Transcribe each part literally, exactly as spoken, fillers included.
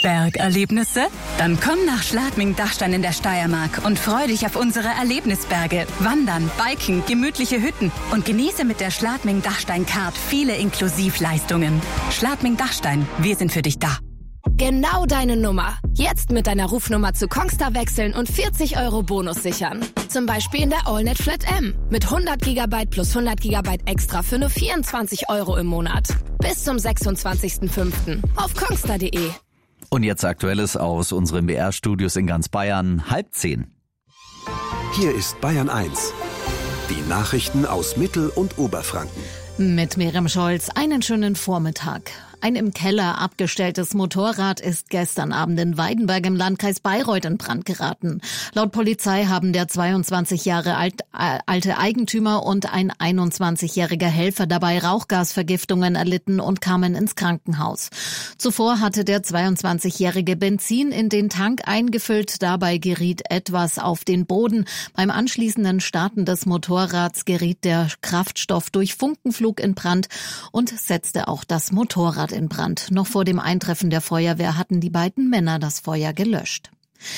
Bergerlebnisse? Dann komm nach Schladming-Dachstein in der Steiermark und freu dich auf unsere Erlebnisberge, Wandern, Biken, gemütliche Hütten und genieße mit der Schladming-Dachstein-Card viele Inklusivleistungen. Schladming-Dachstein, wir sind für dich da. Genau deine Nummer. Jetzt mit deiner Rufnummer zu Kongstar wechseln und vierzig Euro Bonus sichern. Zum Beispiel in der AllNet Flat M mit hundert Gigabyte plus hundert Gigabyte extra für nur vierundzwanzig Euro im Monat. Bis zum sechsundzwanzigsten fünften auf kongstar punkt de. Und jetzt Aktuelles aus unseren B R-Studios in ganz Bayern, halb zehn. Hier ist Bayern eins. Die Nachrichten aus Mittel- und Oberfranken. Mit Miriam Scholz, einen schönen Vormittag. Ein im Keller abgestelltes Motorrad ist gestern Abend in Weidenberg im Landkreis Bayreuth in Brand geraten. Laut Polizei haben der zweiundzwanzig Jahre alt, äh, alte Eigentümer und ein einundzwanzigjähriger Helfer dabei Rauchgasvergiftungen erlitten und kamen ins Krankenhaus. Zuvor hatte der zweiundzwanzigjährige Benzin in den Tank eingefüllt. Dabei geriet etwas auf den Boden. Beim anschließenden Starten des Motorrads geriet der Kraftstoff durch Funkenflug in Brand und setzte auch das Motorrad in Brand. Noch vor dem Eintreffen der Feuerwehr hatten die beiden Männer das Feuer gelöscht.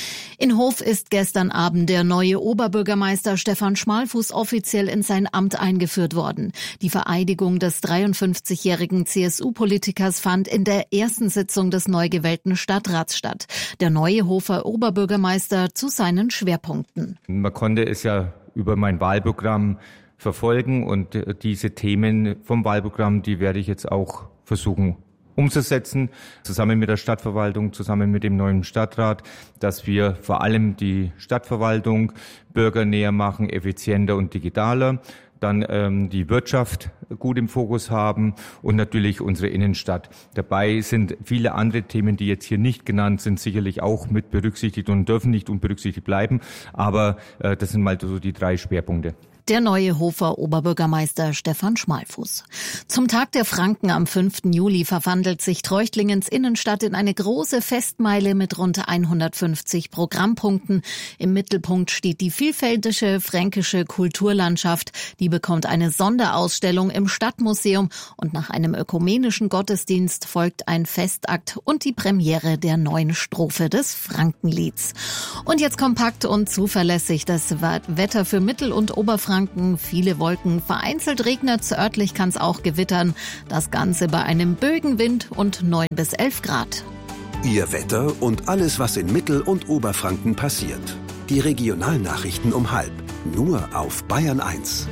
In Hof ist gestern Abend der neue Oberbürgermeister Stefan Schmalfuß offiziell in sein Amt eingeführt worden. Die Vereidigung des dreiundfünfzigjährigen C S U-Politikers fand in der ersten Sitzung des neu gewählten Stadtrats statt. Der neue Hofer Oberbürgermeister zu seinen Schwerpunkten. Man konnte es ja über mein Wahlprogramm verfolgen und diese Themen vom Wahlprogramm, die werde ich jetzt auch versuchen umzusetzen, zusammen mit der Stadtverwaltung, zusammen mit dem neuen Stadtrat, dass wir vor allem die Stadtverwaltung bürgernäher machen, effizienter und digitaler, dann ähm, die Wirtschaft gut im Fokus haben und natürlich unsere Innenstadt. Dabei sind viele andere Themen, die jetzt hier nicht genannt sind, sicherlich auch mit berücksichtigt und dürfen nicht unberücksichtigt bleiben, aber äh, das sind mal so die drei Schwerpunkte. Der neue Hofer Oberbürgermeister Stefan Schmalfuß. Zum Tag der Franken am fünften Juli verwandelt sich Treuchtlingens Innenstadt in eine große Festmeile mit rund hundertfünfzig Programmpunkten. Im Mittelpunkt steht die vielfältige fränkische Kulturlandschaft. Die bekommt eine Sonderausstellung im Stadtmuseum und nach einem ökumenischen Gottesdienst folgt ein Festakt und die Premiere der neuen Strophe des Frankenlieds. Und jetzt kompakt und zuverlässig das Wetter für Mittel- und Oberfranken. Viele Wolken, vereinzelt regnet's, örtlich kann's auch gewittern. Das Ganze bei einem Bögenwind und neun bis elf Grad. Ihr Wetter und alles, was in Mittel- und Oberfranken passiert. Die Regionalnachrichten um halb. Nur auf Bayern eins.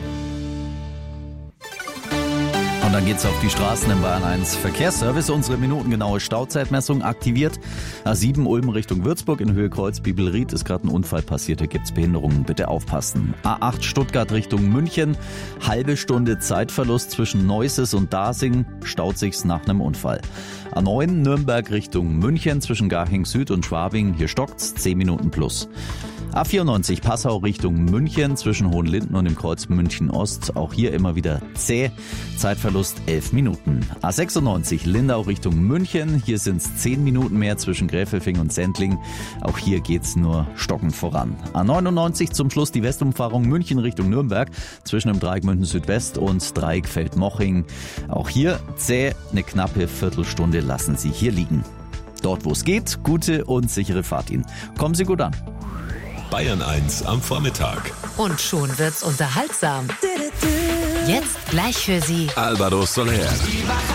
Und dann geht's auf die Straßen in Bayern eins. Verkehrsservice, unsere minutengenaue Stauzeitmessung aktiviert. A sieben Ulm Richtung Würzburg in Höhe Kreuz-Bibelried ist gerade ein Unfall passiert, da gibt's Behinderungen, bitte aufpassen. A acht Stuttgart Richtung München, halbe Stunde Zeitverlust zwischen Neuses und Dasing, staut sich's nach einem Unfall. A neun Nürnberg Richtung München zwischen Garching Süd und Schwabing, hier stockt's, zehn Minuten plus. A vierundneunzig Passau Richtung München zwischen Hohenlinden und dem Kreuz München Ost. Auch hier immer wieder zäh. Zeitverlust elf Minuten. A sechsundneunzig Lindau Richtung München. Hier sind es zehn Minuten mehr zwischen Gräfelfing und Sendling. Auch hier geht's nur stockend voran. A neunundneunzig zum Schluss die Westumfahrung München Richtung Nürnberg zwischen dem Dreieck München Südwest und Dreieck Feldmoching. Auch hier zäh. Eine knappe Viertelstunde lassen Sie hier liegen. Dort, wo es geht, gute und sichere Fahrt Ihnen. Kommen Sie gut an. Bayern eins am Vormittag. Und schon wird's unterhaltsam. Jetzt gleich für Sie Alvaro Soler.